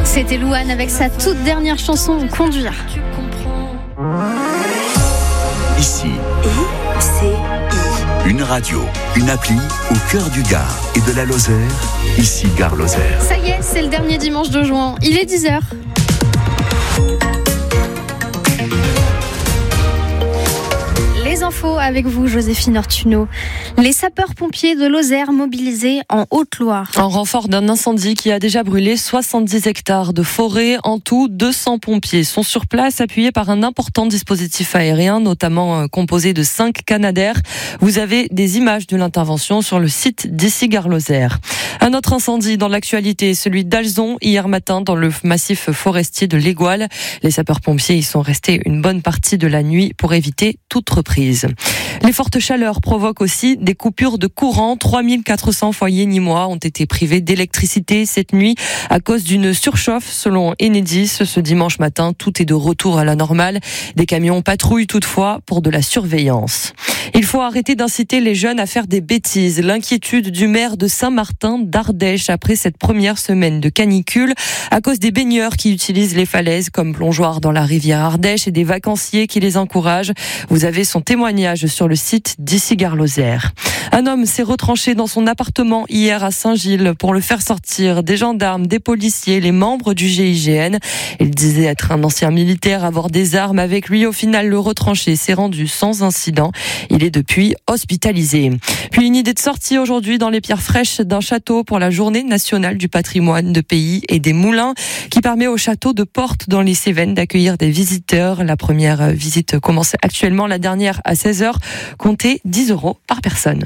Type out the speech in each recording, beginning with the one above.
C'était Louane avec sa toute dernière chanson, Conduire. Ici, ICI. une radio, une appli au cœur du Gard et de la Lozère. Ici, Gare Lozère. Ça y est, c'est le dernier dimanche de juin. Il est 10h. Les infos avec vous, Joséphine Ortuno. Les sapeurs-pompiers de Lozère mobilisés en Haute-Loire. En renfort d'un incendie qui a déjà brûlé 70 hectares de forêt. En tout, 200 pompiers sont sur place, appuyés par un important dispositif aérien, notamment composé de 5 Canadair. Vous avez des images de l'intervention sur le site d'Ici Gare Lozère. Un autre incendie dans l'actualité, celui d'Alzon, hier matin dans le massif forestier de l'Égoile. Les sapeurs-pompiers y sont restés une bonne partie de la nuit pour éviter toute reprise. Les fortes chaleurs provoquent aussi des coupures de courant. 3400 foyers nîmois ont été privés d'électricité cette nuit à cause d'une surchauffe selon Enedis. Ce dimanche matin, tout est de retour à la normale. Des camions patrouillent toutefois pour de la surveillance. Il faut arrêter d'inciter les jeunes à faire des bêtises. L'inquiétude du maire de Saint-Martin d'Ardèche après cette première semaine de canicule à cause des baigneurs qui utilisent les falaises comme plongeoires dans la rivière Ardèche et des vacanciers qui les encouragent. Vous avez son témoignage sur le site d'Ici Gare Lozère. Un homme s'est retranché dans son appartement hier à Saint-Gilles pour le faire sortir des gendarmes, des policiers, les membres du GIGN. Il disait être un ancien militaire, avoir des armes avec lui. Au final, le retranché s'est rendu sans incident. Il est depuis hospitalisé. Puis une idée de sortie aujourd'hui dans les pierres fraîches d'un château pour la journée nationale du patrimoine de pays et des moulins qui permet au château de Portes dans les Cévennes d'accueillir des visiteurs. La première visite commence actuellement, la dernière à 16h. Comptez 10 € par personne.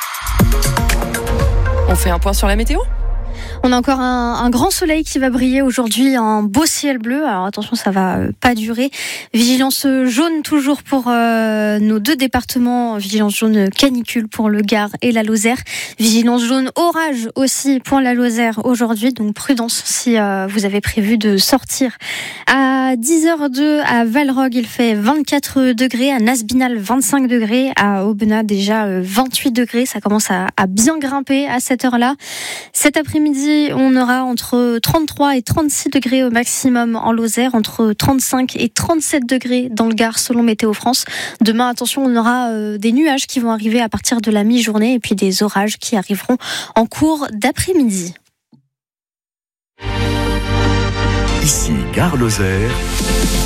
On fait un point sur la météo ? On a encore un grand soleil qui va briller aujourd'hui, un beau ciel bleu. Alors attention, ça va pas durer. Vigilance jaune toujours pour nos deux départements. Vigilance jaune canicule pour le Gard et la Lozère. Vigilance jaune orage aussi pour la Lozère aujourd'hui. Donc prudence si vous avez prévu de sortir. À 10h02 à Valrogue, il fait 24 degrés. À Nasbinal, 25 degrés. À Aubenas, déjà 28 degrés. Ça commence à bien grimper à cette heure-là. Cet après-midi, on aura entre 33 et 36 degrés au maximum en Lozère, entre 35 et 37 degrés dans le Gard selon Météo France. Demain, attention, on aura des nuages qui vont arriver à partir de la mi-journée et puis des orages qui arriveront en cours d'après-midi. Ici, Gare Lozère.